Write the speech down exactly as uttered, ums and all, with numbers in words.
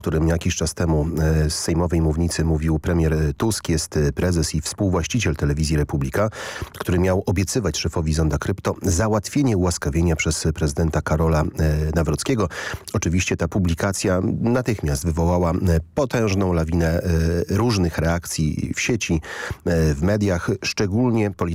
którym jakiś czas temu z sejmowej mównicy mówił premier Tusk, jest prezes i współwłaściciel Telewizji Republika, który miał obiecywać szefowi Zonda Krypto załatwienie ułaskawienia przez prezydenta Karola Nawrockiego. Oczywiście ta publikacja natychmiast wywołała potężną lawinę różnych reakcji w sieci, w mediach, szczególnie politycznych.